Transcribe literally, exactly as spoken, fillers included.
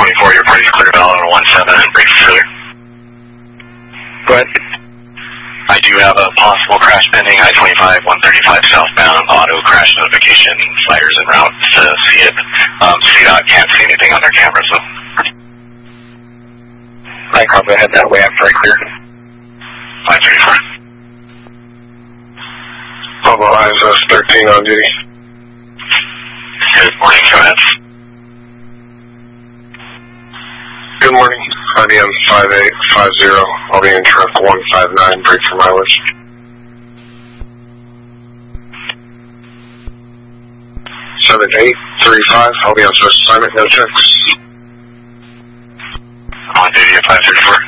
twenty-four, your party's clear valid on one seven and brake failure. Go ahead. I do have a possible crash pending, I twenty-five, one thirty-five southbound, auto crash notification, flyers en route to see it. Um, C DOT can't see anything on their cameras though. Right, I'll go ahead that way after I clear. five thirty-four. Pablo I S S thirteen on duty. Good morning, go ahead. Good morning. I B M five eight five zero. I'll be in truck one five nine, brake for mileage. seven eight three five. I'll be on service assignment, no checks. On duty at five thirty-four.